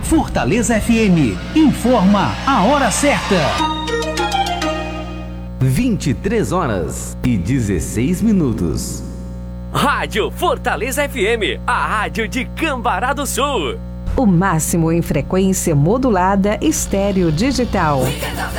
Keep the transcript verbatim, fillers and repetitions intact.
Fortaleza F M informa a hora certa. vinte e três horas e dezesseis minutos. Rádio Fortaleza F M, a rádio de Cambará do Sul. O máximo em frequência modulada estéreo digital.